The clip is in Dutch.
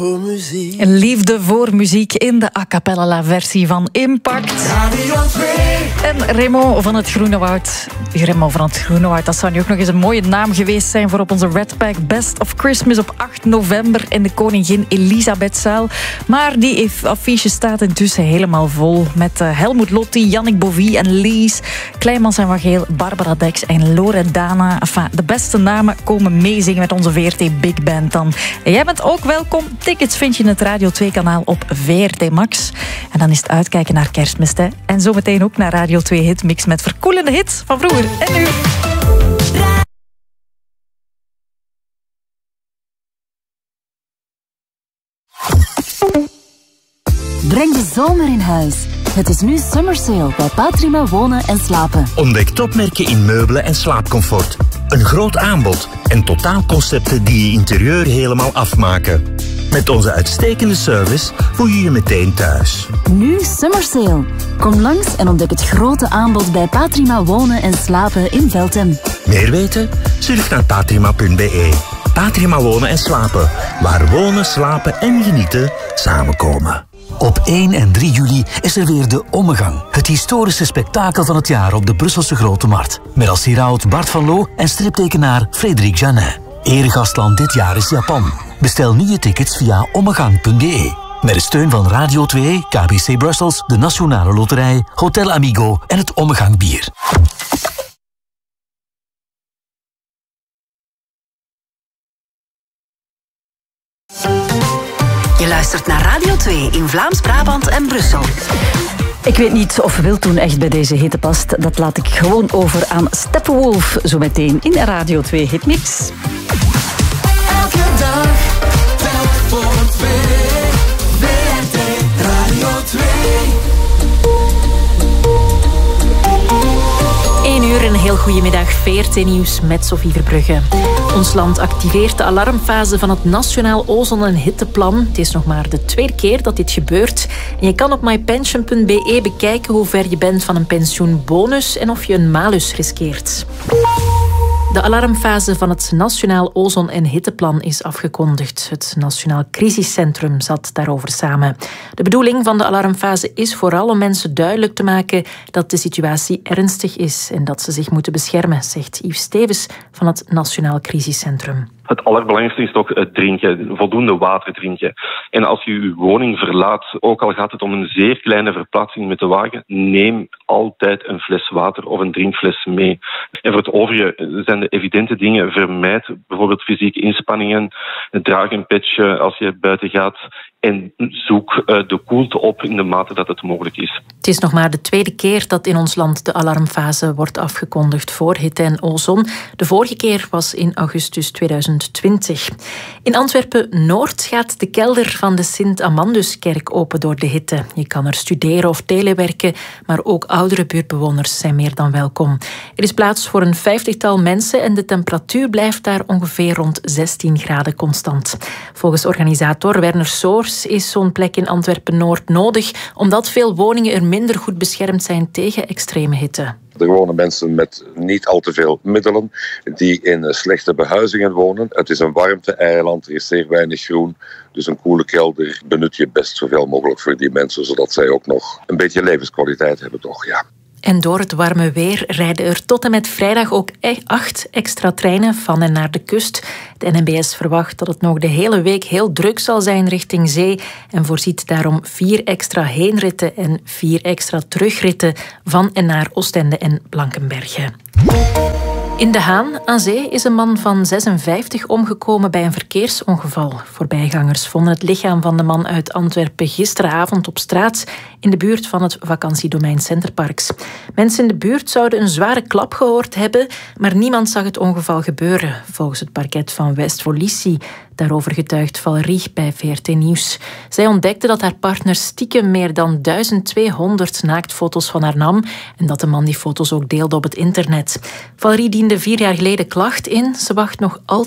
Liefde voor muziek in de a cappella versie van Impact. En Remo van het Groene Woud. Remo van het Groene Woud, dat zou nu ook nog eens een mooie naam geweest zijn voor op onze Red Pack Best of Christmas op 8 november in de Koningin Elisabethzaal. Maar die affiche staat intussen helemaal vol met Helmoet Lotti, Jannik Bovie en Lies, Kleimans en Wageel, Barbara Dex en Loredana. Enfin, de beste namen komen meezingen met onze VRT Big Band dan. En jij bent ook welkom. Tickets vind je in het Radio 2-kanaal op VRT Max. En dan is het uitkijken naar Kerstmis, hè. En zometeen ook naar Radio 2 Hitmix met verkoelende hits van vroeger en nu. Breng de zomer in huis. Het is nu Summer Sale bij Patrima Wonen en Slapen. Ontdek topmerken in meubelen en slaapcomfort. Een groot aanbod en totaalconcepten die je interieur helemaal afmaken. Met onze uitstekende service voel je je meteen thuis. Nu Summer Sale. Kom langs en ontdek het grote aanbod bij Patrima Wonen en Slapen in Veltem. Meer weten? Surf naar patrima.be. Patrima Wonen en Slapen. Waar wonen, slapen en genieten samenkomen. Op 1 en 3 juli is er weer de Ommegang. Het historische spektakel van het jaar op de Brusselse Grote Markt. Met als hieraut Bart van Loo en striptekenaar Frederik Janin. Eregastland dit jaar is Japan. Bestel nu je tickets via ommegang.be. Met de steun van Radio 2, KBC Brussels, de Nationale Loterij, Hotel Amigo en het Ommegang Bier. Je luistert naar Radio 2 in Vlaams-Brabant en Brussel. Ik weet niet of Wil toen echt bij deze hitte past. Dat laat ik gewoon over aan Steppenwolf zo meteen in Radio 2 Hitmix. Elke dag, telk voor 2. VRT Radio 2. 1 uur, een heel goedemiddag. VRT Nieuws met Sophie Verbrugge. Ons land activeert de alarmfase van het Nationaal Ozon- en Hitteplan. Het is nog maar de tweede keer dat dit gebeurt. En je kan op mypension.be bekijken hoe ver je bent van een pensioenbonus en of je een malus riskeert. De alarmfase van het Nationaal Ozon- en Hitteplan is afgekondigd. Het Nationaal Crisiscentrum zat daarover samen. De bedoeling van de alarmfase is vooral om mensen duidelijk te maken dat de situatie ernstig is en dat ze zich moeten beschermen, zegt Yves Stevens van het Nationaal Crisiscentrum. Het allerbelangrijkste is toch het drinken, voldoende water drinken. En als je je woning verlaat, ook al gaat het om een zeer kleine verplaatsing met de wagen, neem altijd een fles water of een drinkfles mee. En voor het overige zijn de evidente dingen: vermijd bijvoorbeeld fysieke inspanningen, draag een petje als je buiten gaat en zoek de koelte op in de mate dat het mogelijk is. Het is nog maar de tweede keer dat in ons land de alarmfase wordt afgekondigd voor hitte en ozon. De vorige keer was in augustus 2020. In Antwerpen-Noord gaat de kelder van de Sint-Amanduskerk open door de hitte. Je kan er studeren of telewerken, maar ook oudere buurtbewoners zijn meer dan welkom. Er is plaats voor een 50-tal mensen en de temperatuur blijft daar ongeveer rond 16 graden constant. Volgens organisator Werner Soors is zo'n plek in Antwerpen-Noord nodig, omdat veel woningen er minder goed beschermd zijn tegen extreme hitte. Er wonen mensen met niet al te veel middelen, die in slechte behuizingen wonen. Het is een warmte-eiland, er is zeer weinig groen. Dus een koele kelder benut je best zoveel mogelijk voor die mensen, zodat zij ook nog een beetje levenskwaliteit hebben, toch, ja. En door het warme weer rijden er tot en met vrijdag ook 8 extra treinen van en naar de kust. De NMBS verwacht dat het nog de hele week heel druk zal zijn richting zee en voorziet daarom 4 extra heenritten en 4 extra terugritten van en naar Oostende en Blankenberge. In De Haan aan zee is een man van 56 omgekomen bij een verkeersongeval. Voorbijgangers vonden het lichaam van de man uit Antwerpen gisteravond op straat in de buurt van het vakantiedomein Centerparks. Mensen in de buurt zouden een zware klap gehoord hebben, maar niemand zag het ongeval gebeuren, volgens het parket van West-Volissie. Daarover getuigt Valerie bij VRT Nieuws. Zij ontdekte dat haar partner stiekem meer dan 1200 naaktfoto's van haar nam en dat de man die foto's ook deelde op het internet. Valerie diende 4 jaar geleden klacht in. Ze wacht nog altijd